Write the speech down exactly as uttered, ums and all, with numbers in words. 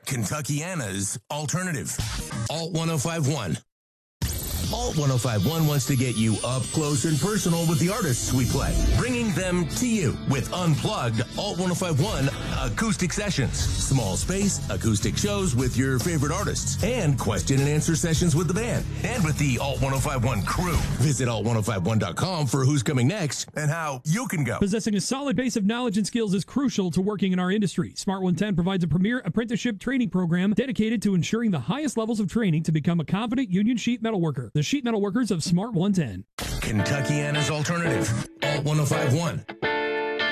Kentuckiana's alternative. Alt one oh five point one. Alt one oh five point one wants to get you up close and personal with the artists we play, bringing them to you with unplugged Alt one oh five point one acoustic sessions, small space acoustic shows with your favorite artists, and question and answer sessions with the band and with the Alt one oh five point one crew. Visit alt one oh five one dot com for who's coming next and how you can go. Possessing a solid base of knowledge and skills is crucial to working in our industry. Smart one ten provides a premier apprenticeship training program dedicated to ensuring the highest levels of training to become a confident union sheet metal worker. The sheet metal workers of Smart one ten. Kentuckiana's alternative. Alt one oh five point one.